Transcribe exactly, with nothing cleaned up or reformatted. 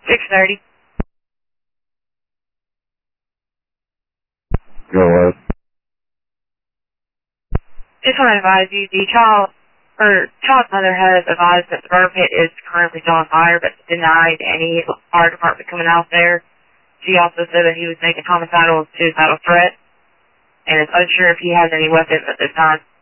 six thirty. Go ahead. Just want to advise you, the child, or child's mother has advised that the burn pit is currently still on fire, but denied any fire department coming out there. She also said that he was making homicidal and suicidal threats, and is unsure if he has any weapons at this time.